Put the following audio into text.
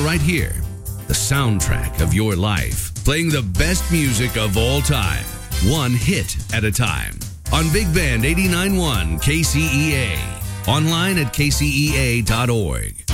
right here. The soundtrack of your life. Playing the best music of all time. One hit at a time. On Big Band 89.1 KCEA. Online at kcea.org.